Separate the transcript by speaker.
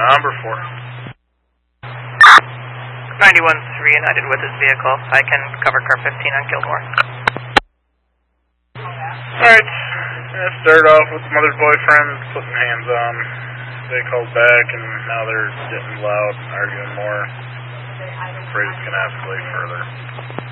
Speaker 1: Number 4.
Speaker 2: 91's reunited with his vehicle. I can cover car 15 on Gilmore.
Speaker 1: Alright, I started off with the mother's boyfriend putting hands on. They called back and now they're getting loud, arguing more. I'm afraid it's going to escalate further.